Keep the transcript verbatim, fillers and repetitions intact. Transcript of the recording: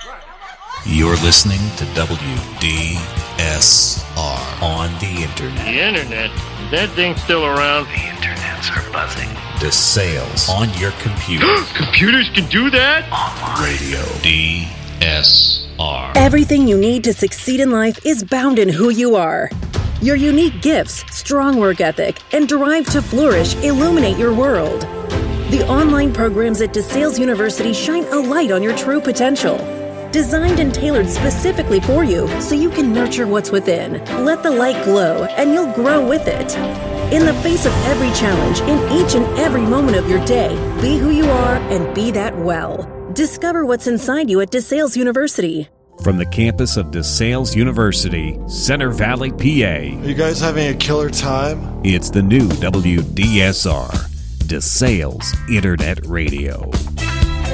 You're listening to W D S R on the internet. The internet? Is that thing still around? The internets are buzzing. DeSales on your computer. Computers can do that? Online radio. D S R. Everything you need to succeed in life is bound in who you are. Your unique gifts, strong work ethic, and drive to flourish illuminate your world. The online programs at DeSales University shine a light on your true potential. Designed and tailored specifically for you so you can nurture what's within. Let the light glow and you'll grow with it. In the face of every challenge, in each and every moment of your day, be who you are and be that well. Discover what's inside you at DeSales University. From the campus of DeSales University, Center Valley, P A. Are you guys having a killer time? It's the new W D S R, DeSales Internet Radio.